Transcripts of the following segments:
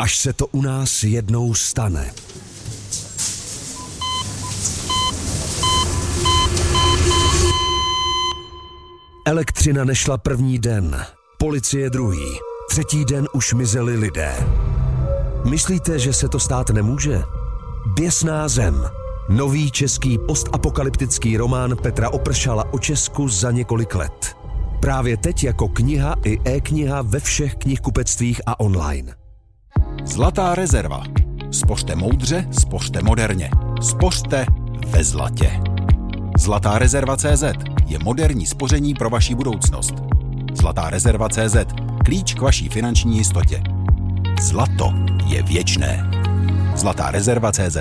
až se to u nás jednou stane. Elektřina nešla první den, policie druhý, třetí den už mizeli lidé. Myslíte, že se to stát nemůže? Běsná zem. Nový český postapokalyptický román Petra Opršala o Česku za několik let. Právě teď jako kniha i e-kniha ve všech knihkupectvích a online. Zlatá rezerva. Spořte moudře, spořte moderně. Spořte ve zlatě. Zlatá rezerva.cz je moderní spoření pro vaši budoucnost. Zlatá rezerva.cz. Klíč k vaší finanční jistotě. Zlato je věčné. Zlatá rezerva.cz.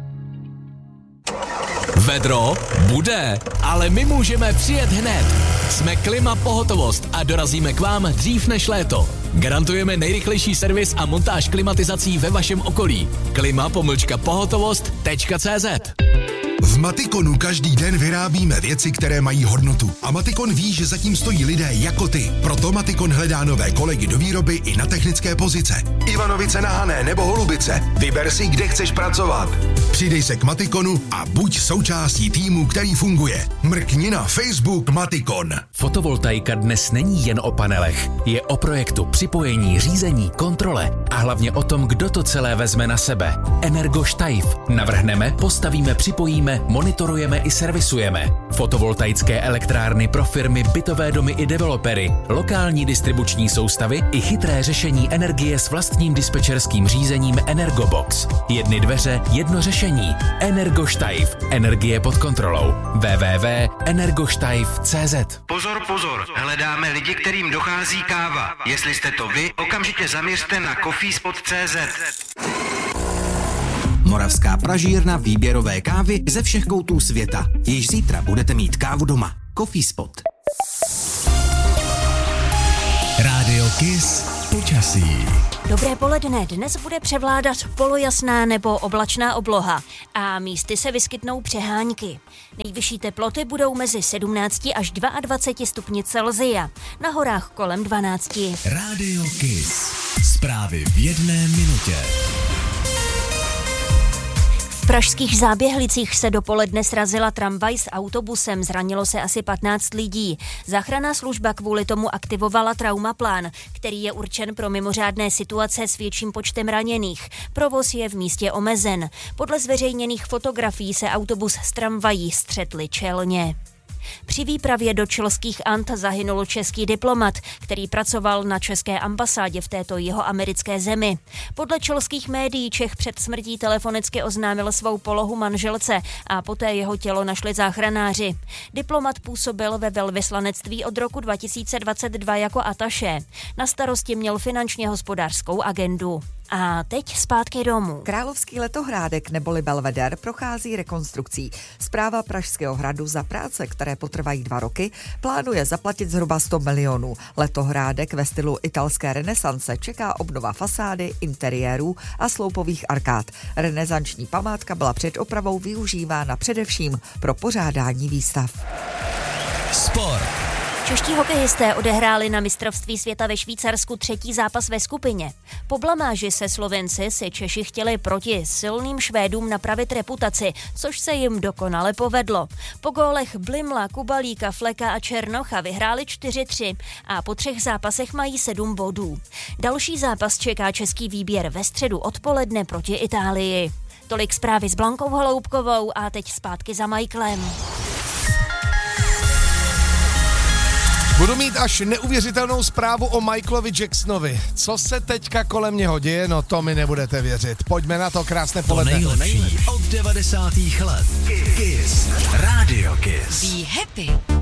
Vedro bude, ale my můžeme přijet hned. Jsme Klima Pohotovost a dorazíme k vám dřív než léto. Garantujeme nejrychlejší servis a montáž klimatizací ve vašem okolí. klima-pohotovost.cz. V Matikonu každý den vyrábíme věci, které mají hodnotu. A Matikon ví, že zatím stojí lidé jako ty. Proto Matikon hledá nové kolegy do výroby i na technické pozice. Ivanovice na Hané nebo Holubice. Vyber si, kde chceš pracovat. Přidej se k Matikonu a buď součástí týmu, který funguje. Mrkni na Facebook Matikon. Fotovoltaika dnes není jen o panelech. Je o projektu, připojení, řízení, kontrole a hlavně o tom, kdo to celé vezme na sebe. Energoštajf. Navrhneme, postavíme, připojíme, monitorujeme i servisujeme. Fotovoltaické elektrárny pro firmy, bytové domy i developery, lokální distribuční soustavy i chytré řešení energie s vlastním dispečerským řízením Energobox. Jedny dveře, jedno řešení. Energoštajf. Energie pod kontrolou. www.energoštajf.cz. Pozor, pozor, hledáme lidi, kterým dochází káva. Jestli jste to vy, okamžitě zaměřte na coffeespot.cz. Moravská pražírna výběrové kávy ze všech koutů světa. Již zítra budete mít kávu doma. Coffeespot. Rádio Kiss počasí. Dobré poledne, dnes bude převládat polojasná nebo oblačná obloha a místy se vyskytnou přehánky. Nejvyšší teploty budou mezi 17 až 22 stupni Celsia, na horách kolem 12. Rádio Kiss. Zprávy v jedné minutě. V pražských Záběhlicích se dopoledne srazila tramvaj s autobusem, zranilo se asi 15 lidí. Záchranná služba kvůli tomu aktivovala traumaplán, který je určen pro mimořádné situace s větším počtem raněných. Provoz je v místě omezen. Podle zveřejněných fotografií se autobus s tramvají střetli čelně. Při výpravě do Chilských Ant zahynul český diplomat, který pracoval na české ambasádě v této jihoamerické zemi. Podle chilských médií Čech před smrtí telefonicky oznámil svou polohu manželce a poté jeho tělo našli záchranáři. Diplomat působil ve velvyslanectví od roku 2022 jako ataše. Na starosti měl finančně hospodářskou agendu. A teď zpátky domů. Královský letohrádek neboli Belvedere prochází rekonstrukcí. Správa Pražského hradu za práce, které potrvají 2 roky, plánuje zaplatit zhruba 100 milionů. Letohrádek ve stylu italské renesance čeká obnova fasády, interiérů a sloupových arkád. Renesanční památka byla před opravou využívána především pro pořádání výstav. Sport. Čeští hokejisté odehráli na mistrovství světa ve Švýcarsku 3. zápas ve skupině. Po blamáži se Slovenci si Češi chtěli proti silným Švédům napravit reputaci, což se jim dokonale povedlo. Po gólech Blimla, Kubalíka, Fleka a Černocha vyhráli 4-3 a po 3 zápasech mají 7 bodů. Další zápas čeká český výběr ve středu odpoledne proti Itálii. Tolik zprávy s Blankou Holoubkovou a teď zpátky za Michaelem. Budu mít až neuvěřitelnou zprávu o Michaelovi Jacksonovi. Co se teďka kolem něho děje, no to mi nebudete věřit. Pojďme na to, krásné poledne. To nejlepší od 90. let. Kiss. Radio Kiss. Be happy.